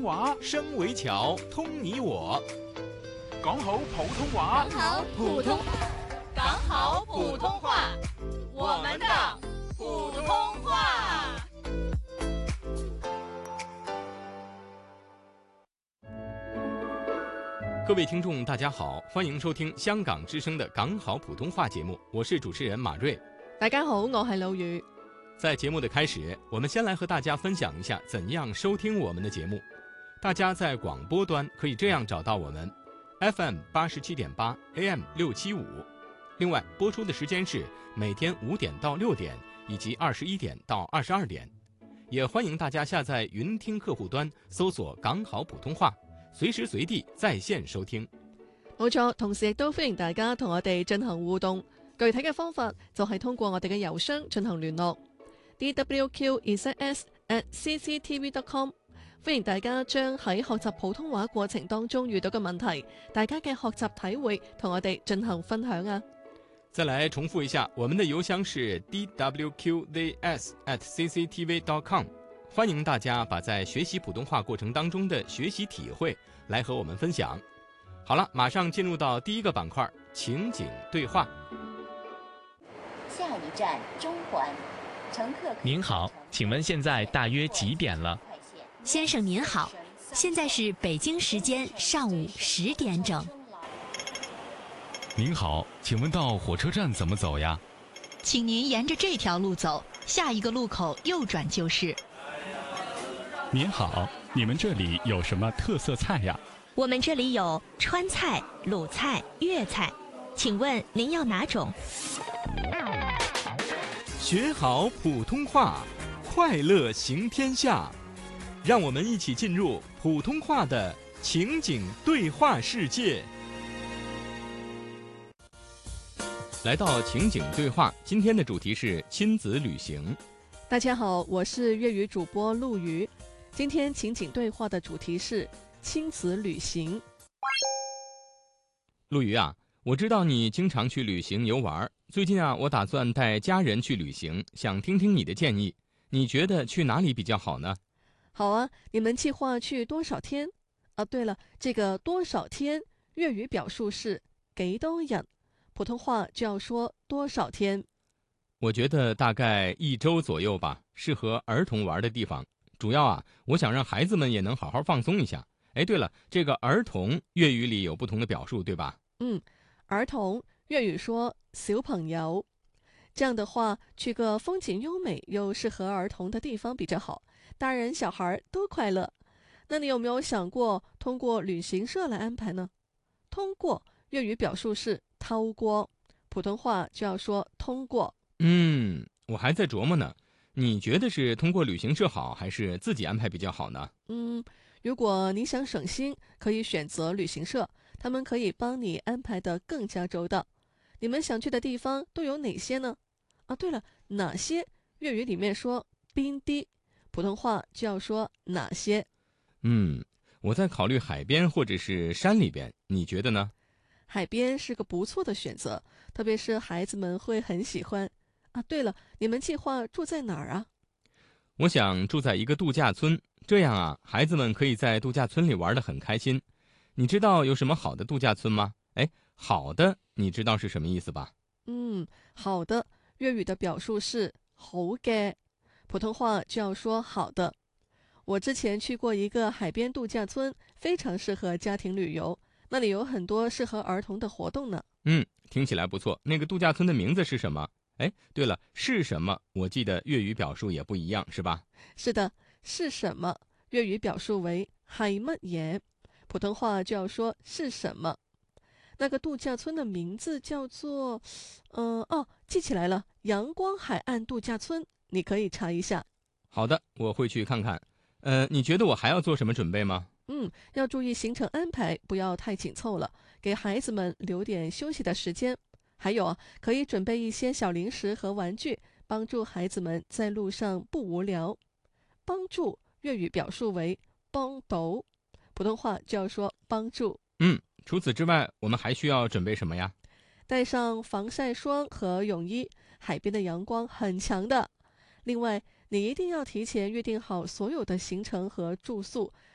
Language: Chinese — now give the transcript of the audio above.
話， 聲為橋，通你我。 講好普通話， 講好普通話，我們的普通話。 各位听众大家好，歡迎收聽香港之聲的港好普通話節目，我是主持人馬瑞。 大家好，我係老宇。 在節目的開始，我們先來和大家分享一下怎樣收聽我們的節目。大家在廣播端可以這樣找到我們 FM 87.8 AM 675，另外播出的時間是每天5點到6點以及21點到22點。也歡迎大家下載雲聽客戶端搜索港好普通話，隨時隨地在線收聽。 冇錯，同時亦都歡迎大家同我哋進行互動，具體嘅方法就係通過我哋嘅郵箱進行聯絡 dwqzs@cctv.com。 歡迎大家將喺學習普通話過程當中遇到嘅問題，大家嘅學習體會同我哋進行分享啊。 再來重複一下，我們的郵箱是 dwqzs@cctv.com。 歡迎大家把在學習普通話過程當中的學習體會來和我們分享。好了，馬上進入到第一個板塊，情景對話。 下一站中環，乘客。 您好，請問現在大約幾點了？ 先生您好，現在是北京時間上午10點整。 您好，請問到火車站怎麼走呀？ 請您沿着這條路走，下一個路口右轉就是。 您好，你們這裡有什麼特色菜呀？ 我們這裡有川菜、魯菜、粵菜，請問您要哪種？ 學好普通話，快樂行天下。讓我們一起進入普通話的情景對話世界。來到情景對話，今天的主題是親子旅行。 大家好，我是粵語主播陸瑜。今天情景對話的主題是親子旅行。 陸瑜啊，我知道你經常去旅行遊玩，最近啊，我打算帶家人去旅行，想聽聽你的建議。你覺得去哪裡比較好呢？ 好啊，你們計劃去多少天？啊，對了，這個多少天粵語表述是幾多日，普通話就要說多少天。 我覺得大概1周左右吧，適合兒童玩的地方。主要啊，我想讓孩子們也能好好放鬆一下。哎，對了，這個兒童粵語裡有不同的表述，對吧？ 兒童粵語說小朋友。這樣的話，去個風景優美又適合兒童的地方比較好，大人小孩都快樂。那你有沒有想過通過旅行社來安排呢？通過粵語表述是透過，普通話就要說通過。 我還在琢磨呢。你覺得是通過旅行社好，還是自己安排比較好呢？ 如果你想省心，可以選擇旅行社，他們可以幫你安排得更加周到。你們想去的地方都有哪些呢？啊，對了，哪些粵語裡面說邊啲，普通話就要說哪些。 我在考慮海邊或者是山裡邊，你覺得呢？ 海邊是個不錯的選擇，特別是孩子們會很喜歡。啊，對了，你們計劃住在哪兒啊？ 我想住在一個度假村，這樣啊，孩子們可以在度假村裡玩得很開心。你知道有什麼好的度假村嗎？好的，你知道是什麼意思吧？ 好的，粵語的表述是好嘅，普通話就要說好的。我之前去過一個海邊度假村，非常適合家庭旅遊，那裡有很多適合兒童的活動呢。 聽起來不錯。那個度假村的名字是什麼？對了，是什麼？我記得粵語表述也不一樣，是吧？ 是的，是什麼？粵語表述為係乜嘢，普通話就要說是什麼。那個度假村的名字叫做，記起來了，陽光海岸度假村，你可以查一下。 好的，我會去看看。你覺得我還要做什麼準備嗎？ 要注意行程安排，不要太緊湊了，給孩子們留點休息的時間。還有可以準備一些小零食和玩具，幫助孩子們在路上不無聊。幫助粵語表述為幫到，普通話就要說幫助。 除此之外，我們還需要準備什麼呀？ 帶上防曬霜和泳衣，海邊的陽光很強的。另外，你一定要提前預定好所有的行程和住宿，